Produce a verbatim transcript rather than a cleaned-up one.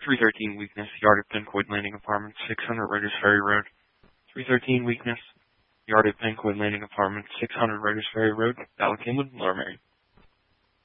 three thirteen weakness, yard at Pencoid Landing Apartments, six hundred Raiders Ferry Road. three thirteen weakness, yard at Pencoid Landing Apartments, six hundred Raiders Ferry Road, Ballackinwood, Lower Merion.